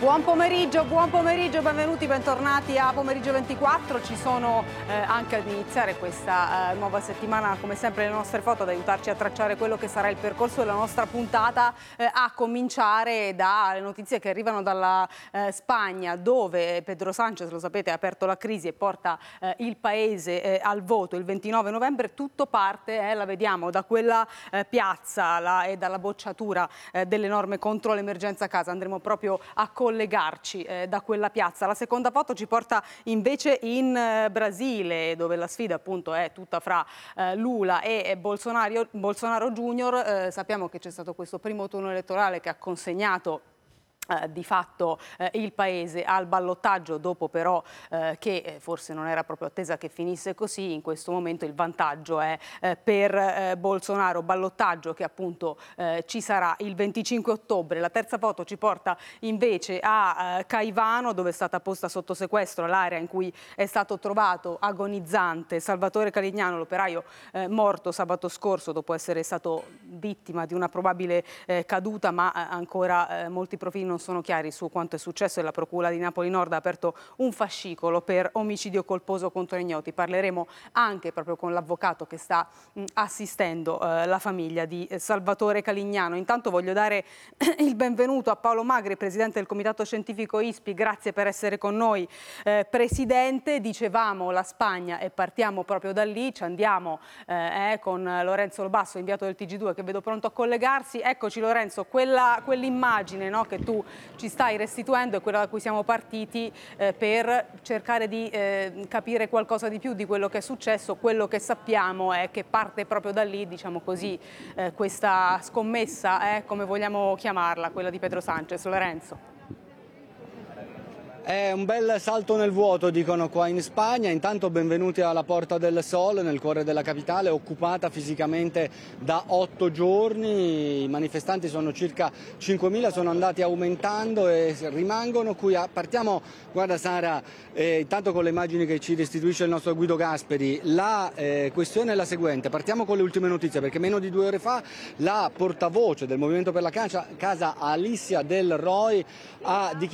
Buon pomeriggio, benvenuti, bentornati a Pomeriggio 24. Ci sono anche ad iniziare questa nuova settimana, come sempre, le nostre foto ad aiutarci a tracciare quello che sarà il percorso della nostra puntata, a cominciare dalle notizie che arrivano dalla Spagna, dove Pedro Sánchez, lo sapete, ha aperto la crisi e porta il paese al voto il 29 novembre. Tutto parte, la vediamo, da quella piazza e dalla bocciatura delle norme contro l'emergenza casa. Andremo proprio a collegarci da quella piazza. La seconda foto ci porta invece in Brasile, dove la sfida appunto è tutta fra Lula e Bolsonaro Junior. Sappiamo che c'è stato questo primo turno elettorale che ha consegnato di fatto il paese al ballottaggio, dopo però che forse non era proprio attesa che finisse così. In questo momento il vantaggio è per Bolsonaro, ballottaggio che appunto ci sarà il 25 ottobre. La terza foto ci porta invece a Caivano, dove è stata posta sotto sequestro l'area in cui è stato trovato agonizzante Salvatore Calignano, l'operaio morto sabato scorso dopo essere stato vittima di una probabile caduta, ma ancora molti profili non sono chiari su quanto è successo, e la Procura di Napoli Nord ha aperto un fascicolo per omicidio colposo contro ignoti. Parleremo anche proprio con l'avvocato che sta assistendo la famiglia di Salvatore Calignano. Intanto voglio dare il benvenuto a Paolo Magri, presidente del Comitato Scientifico ISPI. Grazie per essere con noi, presidente. Dicevamo la Spagna e partiamo proprio da lì. Ci andiamo con Lorenzo Lobasso, inviato del TG2, che vedo pronto a collegarsi. Eccoci Lorenzo, quell'immagine, no, che tu ci stai restituendo è quella da cui siamo partiti per cercare di capire qualcosa di più di quello che è successo. Quello che sappiamo è che parte proprio da lì, diciamo così, questa scommessa, come vogliamo chiamarla, quella di Pedro Sánchez. Lorenzo. È un bel salto nel vuoto, dicono qua in Spagna. Intanto benvenuti alla Porta del Sol, nel cuore della capitale, occupata fisicamente da 8 giorni. I manifestanti sono circa 5.000, sono andati aumentando e rimangono qui. Partiamo, guarda Sara, intanto con le immagini che ci restituisce il nostro Guido Gasperi. La questione è la seguente: partiamo con le ultime notizie, perché meno di 2 ore fa la portavoce del Movimento per la Casa, Alicia Del Roy, ha dichiarato